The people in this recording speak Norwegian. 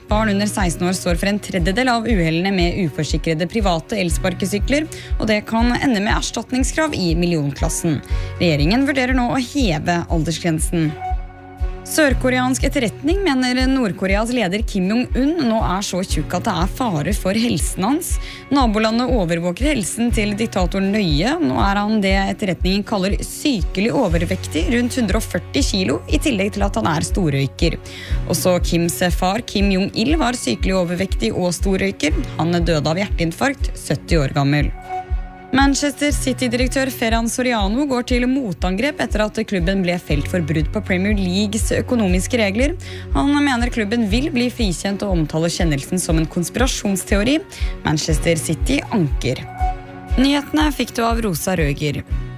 barn under 16 år står for en tredjedel av uhellene med uforsikrede private elsparkesykler, og det kan ende med erstatningskrav i millionklassen. Regjeringen vurderer nå å heve aldersgrensen. Sørkoreansk etterretning mener Nordkoreas leder Kim Jong-un nå så tjukk at det fare for helsen hans. Nabolandet overvåker helsen til diktatoren nøye. Nå han det etterretningen kaller sykelig overvektig, rundt 140 kilo, i tillegg til at han storrøyker. Også Kims far, Kim Jong-il, var sykelig overvektig og storrøyker. Han døde av hjerteinfarkt, 70 år gammel. Manchester City-direktør Ferran Soriano går til motangrep etter at klubben ble felt for brudd på Premier Leagues økonomiske regler. Han mener klubben vil bli frikjent og omtaler kjennelsen som en konspirasjonsteori. Manchester City anker. Nyhetene fikk du av Rosa Røger.